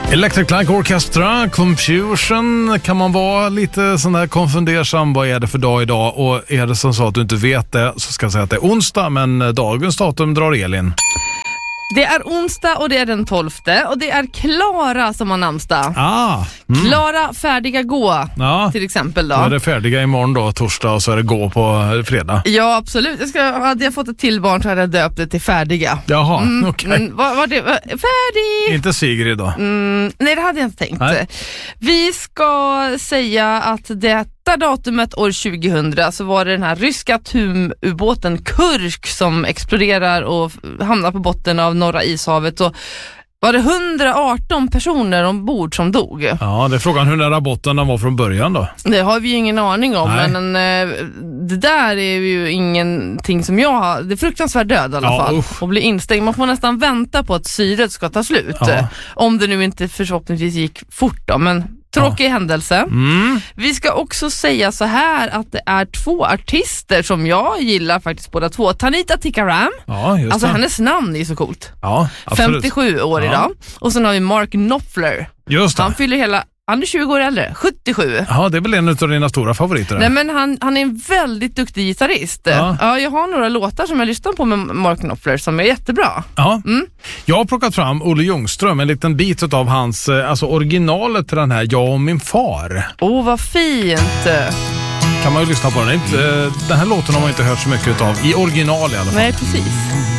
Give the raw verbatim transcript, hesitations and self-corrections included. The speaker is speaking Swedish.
Electric Light Orchestra, Confusion. Kan man vara lite sån där konfundersam, vad är det för dag idag? Och är det som så att du inte vet det, så ska jag säga att det är onsdag, men dagens datum drar Elin. Det är onsdag och det är den tolfte och det är Klara som har namnsdag. Ah, mm. Klara färdiga gå, ja, till exempel då. Då är det färdiga imorgon då, torsdag, och så är det gå på fredag. Ja, absolut. Jag ska, hade jag fått ett till barn så hade jag döpt det till färdiga. Jaha, mm, okej. Okay. Mm, var, var det, var, färdig! Inte Sigrid då? Mm, nej, det hade jag inte tänkt. Nej. Vi ska säga att det datumet år tjugohundra så var det den här ryska atomubåten Kursk som exploderar och hamnar på botten av Norra ishavet, och var det hundraarton personer ombord som dog. Ja, det är frågan hur nära botten de var från början då. Det har vi ju ingen aning om. Nej. Men eh, det där är ju ingenting som jag har. Det är fruktansvärt död i alla ja, fall. Usch. Och bli instängd. Man får nästan vänta på att syret ska ta slut. Ja. Om det nu inte förhoppningsvis gick fort då, men tråkig ja. händelse. Mm. Vi ska också säga så här att det är två artister som jag gillar faktiskt båda två. Tanita Tikaram. Ja, just alltså det. Hennes namn är så coolt. Ja, absolut. femtiosju år ja. idag. Och sen har vi Mark Knopfler. Just det. Han fyller hela Han är tjugo år äldre, sjuttiosju. Ja, det är väl en av dina stora favoriter. Nej, men han, han är en väldigt duktig gitarrist. Ja. Ja, jag har några låtar som jag lyssnar på med Mark Knopfler som är jättebra. Ja. Mm. Jag har plockat fram Olle Ljungström, en liten bit av hans, alltså originalet till den här Jag och min far. Åh, oh, vad fint. Kan man ju lyssna på den. Den här låten har man inte hört så mycket av i original i alla fall. Nej, precis.